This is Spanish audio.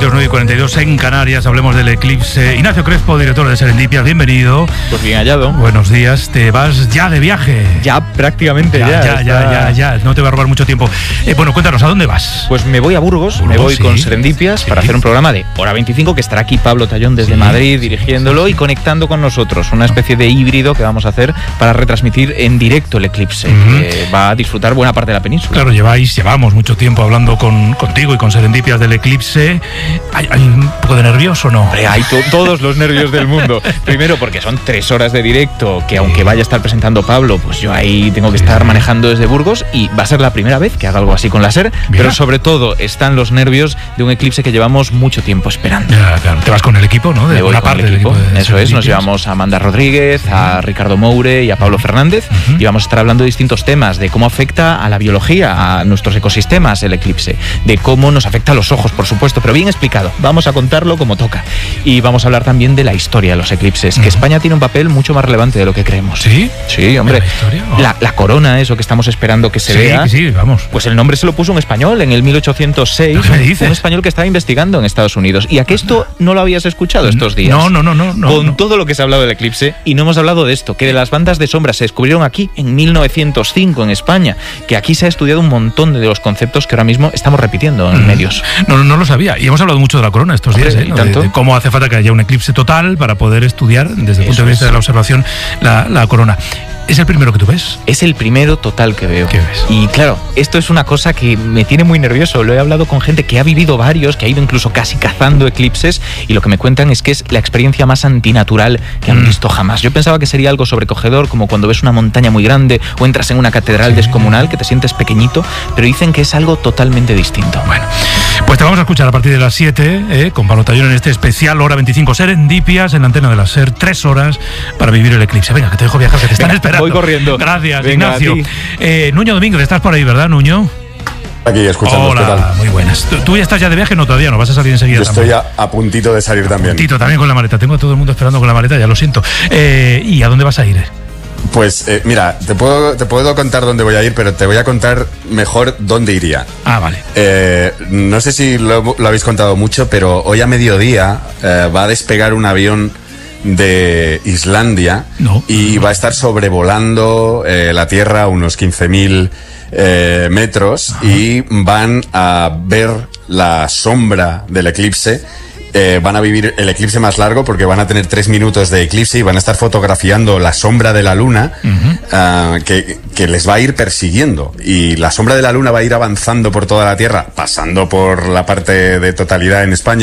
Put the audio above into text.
9:42, 9:42 en Canarias. Hablemos del eclipse. Ignacio Crespo, director de Serendipias, bienvenido. Pues bien hallado. Buenos días. ¿Te vas ya de viaje? Ya, prácticamente ya. No te va a robar mucho tiempo. Bueno, cuéntanos, ¿a dónde vas? Pues me voy a Burgos, me voy con Serendipias para hacer un programa de hora 25, que estará aquí Pablo Tallón desde Madrid dirigiéndolo y conectando con nosotros. Una especie de híbrido que vamos a hacer para retransmitir en directo el eclipse. Que va a disfrutar buena parte de la península. Claro, llevamos mucho tiempo hablando contigo y con Serendipias del eclipse. ¿Hay un poco de nervios o no? Hombre, hay todos los nervios del mundo. Primero porque son 3 horas de directo, que aunque vaya a estar presentando Pablo, pues yo ahí tengo que estar manejando desde Burgos y va a ser la primera vez que haga algo así con la SER. Pero sobre todo están los nervios de un eclipse que llevamos mucho tiempo esperando. Ya, claro. Te vas con el equipo, ¿no? De una parte del equipo. Eso es, nos llevamos a Amanda Rodríguez, a Ricardo Moure y a Pablo Fernández y vamos a estar hablando de distintos temas, de cómo afecta a la biología, a nuestros ecosistemas el eclipse, de cómo nos afecta a los ojos, por supuesto, pero bien explicado. Vamos a contarlo como toca. Y vamos a hablar también de la historia de los eclipses, que España tiene un papel mucho más relevante de lo que creemos. ¿Sí? Sí, hombre. ¿La historia? Oh. La corona, eso que estamos esperando que se vea. Sí, vamos. Pues el nombre se lo puso un español en el 1806. ¿Qué me dices? Un español que estaba investigando en Estados Unidos. ¿Y a que esto no lo habías escuchado estos días? No. Con todo lo que se ha hablado del eclipse, y no hemos hablado de esto, que de las bandas de sombra se descubrieron aquí en 1905 en España, que aquí se ha estudiado un montón de los conceptos que ahora mismo estamos repitiendo en medios. No lo sabía. Y hemos hablado mucho de la corona estos días, ¿no? De cómo hace falta que haya un eclipse total para poder estudiar desde el punto de vista de la observación la corona. ¿Es el primero que tú ves? Es el primero total que veo. ¿Qué ves? Y claro, esto es una cosa que me tiene muy nervioso. Lo he hablado con gente que ha vivido varios, que ha ido incluso casi cazando eclipses, y lo que me cuentan es que es la experiencia más antinatural que han visto jamás. Yo pensaba que sería algo sobrecogedor, como cuando ves una montaña muy grande o entras en una catedral descomunal, que te sientes pequeñito, pero dicen que es algo totalmente distinto. Bueno, pues te vamos a escuchar a partir de las 7, con Pablo Tallón en este especial Hora 25 Serendipias en la antena de la SER, 3 horas para vivir el eclipse. Venga, que te dejo viajar, que te están esperando. Voy corriendo. Gracias, Venga, Ignacio. Nuño Domínguez, estás por ahí, ¿verdad, Nuño? Aquí, escuchando. Hola, ¿qué tal? muy buenas. ¿Tú ya estás ya de viaje? No, todavía no, vas a salir enseguida. Yo estoy a puntito de salir también. Puntito, también con la maleta. Tengo a todo el mundo esperando con la maleta, ya lo siento. ¿Y a dónde vas a ir? Pues mira, te puedo contar dónde voy a ir, pero te voy a contar mejor dónde iría. Ah, vale. No sé si lo habéis contado mucho, pero hoy a mediodía va a despegar un avión de Islandia y va a estar sobrevolando la Tierra a unos 15.000 metros y van a ver la sombra del eclipse. Van a vivir el eclipse más largo porque van a tener 3 minutos de eclipse y van a estar fotografiando la sombra de la luna que les va a ir persiguiendo, y la sombra de la luna va a ir avanzando por toda la Tierra, pasando por la parte de totalidad en España.